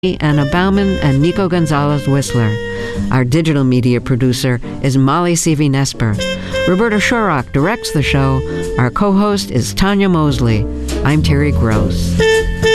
Anna Bauman and Nico Gonzalez Whistler. Our digital media producer is Molly Seavy-Nesper. Roberta Shorrock directs the show. Our co-host is Tanya Mosley. I'm Terry Gross.